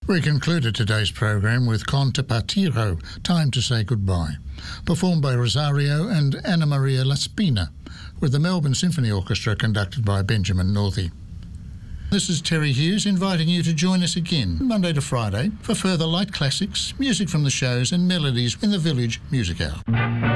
We concluded today's program with Con Te Partiro, Time to Say Goodbye, performed by Rosario and Anna Maria Laspina, with the Melbourne Symphony Orchestra conducted by Benjamin Northey. This is Terry Hughes inviting you to join us again Monday to Friday for further light classics, music from the shows and melodies in the Village Music Hour.